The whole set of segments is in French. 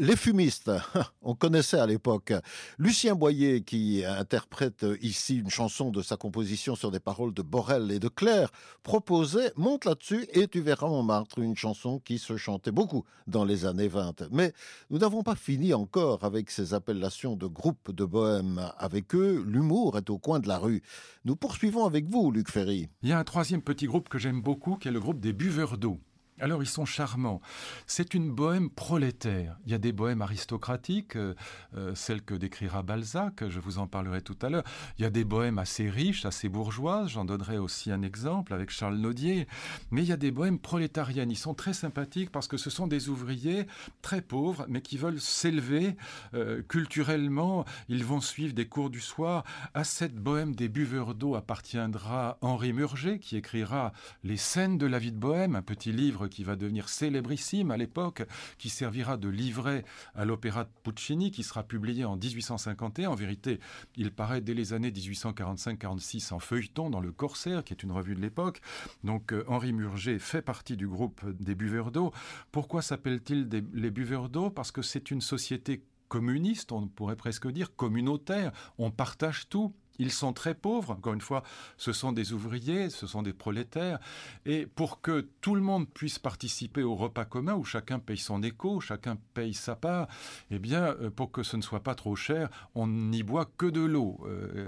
Les fumistes, on connaissait à l'époque. Lucien Boyer, qui interprète ici une chanson de sa composition sur des paroles de Borel et de Claire, proposait Monte là-dessus et tu verras Montmartre, une chanson qui se chantait beaucoup dans les années 20. Mais nous n'avons pas fini encore avec ces appellations de groupes de bohème. Avec eux, l'humour est au coin de la rue. Nous poursuivons avec vous, Luc Ferry. Il y a un troisième petit groupe que j'aime beaucoup, qui est le groupe des buveurs d'eau. Alors, ils sont charmants. C'est une bohème prolétaire. Il y a des bohèmes aristocratiques, celles que décrira Balzac, je vous en parlerai tout à l'heure. Il y a des bohèmes assez riches, assez bourgeoises, j'en donnerai aussi un exemple avec Charles Nodier. Mais il y a des bohèmes prolétariennes. Ils sont très sympathiques parce que ce sont des ouvriers très pauvres, mais qui veulent s'élever culturellement. Ils vont suivre des cours du soir. À cette bohème des buveurs d'eau appartiendra Henri Murger, qui écrira Les scènes de la vie de Bohème, un petit livre qui va devenir célébrissime à l'époque, qui servira de livret à l'opéra de Puccini, qui sera publié en 1851. En vérité, il paraît dès les années 1845-46 en feuilleton dans le Corsaire, qui est une revue de l'époque. Donc Henri Murger fait partie du groupe des buveurs d'eau. Pourquoi s'appellent-ils les buveurs d'eau ? Parce que c'est une société communiste, on pourrait presque dire communautaire. On partage tout. Ils sont très pauvres, encore une fois, ce sont des ouvriers, ce sont des prolétaires, et pour que tout le monde puisse participer au repas commun, où chacun paye son écho, chacun paye sa part, eh bien, pour que ce ne soit pas trop cher, on n'y boit que de l'eau.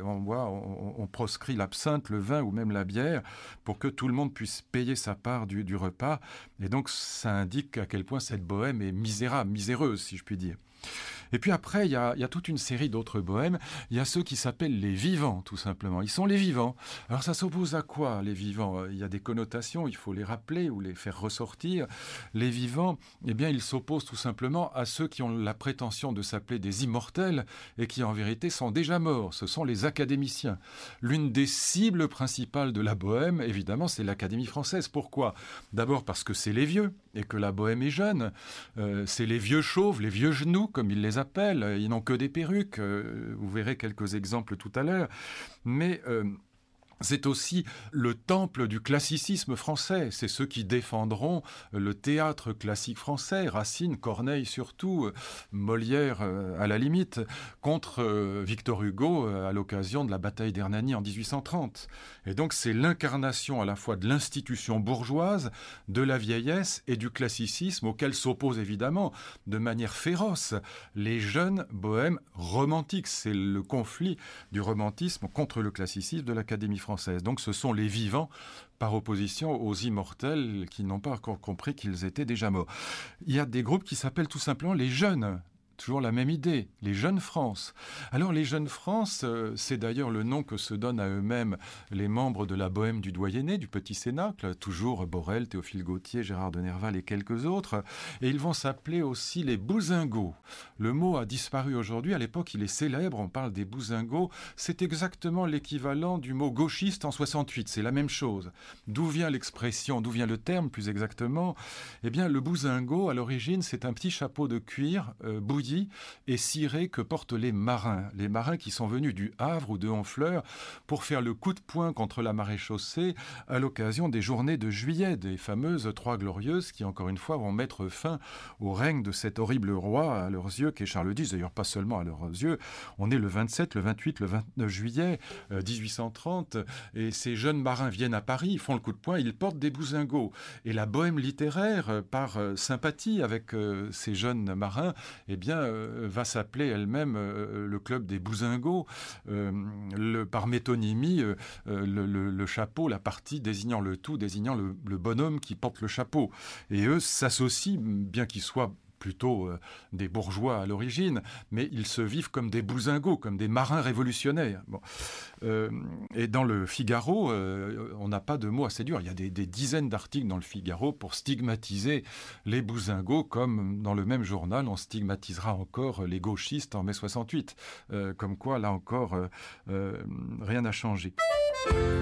On proscrit l'absinthe, le vin ou même la bière, pour que tout le monde puisse payer sa part du repas, et donc ça indique à quel point cette bohème est misérable, miséreuse, si je puis dire. Et puis après, il y a toute une série d'autres bohèmes. Il y a ceux qui s'appellent les vivants, tout simplement. Ils sont les vivants. Alors ça s'oppose à quoi, les vivants ? Il y a des connotations, il faut les rappeler ou les faire ressortir. Les vivants, eh bien, ils s'opposent tout simplement à ceux qui ont la prétention de s'appeler des immortels et qui, en vérité, sont déjà morts. Ce sont les académiciens. L'une des cibles principales de la bohème, évidemment, c'est l'Académie française. Pourquoi ? D'abord parce que c'est les vieux et que la bohème est jeune. C'est les vieux chauves, les vieux genoux, comme ils les appellent. Ils n'ont que des perruques. Vous verrez quelques exemples tout à l'heure. Mais c'est aussi le temple du classicisme français. C'est ceux qui défendront le théâtre classique français, Racine, Corneille surtout, Molière à la limite, contre Victor Hugo à l'occasion de la bataille d'Hernani en 1830. Et donc c'est l'incarnation à la fois de l'institution bourgeoise, de la vieillesse et du classicisme auquel s'opposent évidemment de manière féroce les jeunes bohèmes romantiques. C'est le conflit du romantisme contre le classicisme de l'Académie française. Donc ce sont les vivants par opposition aux immortels qui n'ont pas encore compris qu'ils étaient déjà morts. Il y a des groupes qui s'appellent tout simplement les jeunes. Toujours la même idée, les Jeunes France. Alors les Jeunes France, c'est d'ailleurs le nom que se donnent à eux-mêmes les membres de la Bohème du Doyenné, du Petit Cénacle, toujours Borel, Théophile Gautier, Gérard de Nerval et quelques autres. Et ils vont s'appeler aussi les Bousingots. Le mot a disparu aujourd'hui, à l'époque il est célèbre, on parle des Bousingots. C'est exactement l'équivalent du mot gauchiste en 68, c'est la même chose. D'où vient l'expression, d'où vient le terme plus exactement ? Eh bien le Bousingot, à l'origine, c'est un petit chapeau de cuir bouilli et ciré que portent les marins qui sont venus du Havre ou de Honfleur pour faire le coup de poing contre la maréchaussée à l'occasion des journées de juillet, des fameuses Trois Glorieuses qui, encore une fois, vont mettre fin au règne de cet horrible roi à leurs yeux qu'est Charles X, d'ailleurs pas seulement à leurs yeux. On est le 27, le 28, le 29 juillet 1830 et ces jeunes marins viennent à Paris, ils font le coup de poing, ils portent des bousingots. Et la bohème littéraire, par sympathie avec ces jeunes marins, eh bien, va s'appeler elle-même le club des Bousingots, par métonymie, le chapeau, la partie désignant le tout, désignant le bonhomme qui porte le chapeau. Et eux s'associent, bien qu'ils soient plutôt des bourgeois à l'origine, mais ils se vivent comme des bousingots, comme des marins révolutionnaires. Bon. Et dans le Figaro, on n'a pas de mots assez durs. Il y a des dizaines d'articles dans le Figaro pour stigmatiser les bousingots, comme dans le même journal, on stigmatisera encore les gauchistes en mai 68. Comme quoi, là encore, rien n'a changé.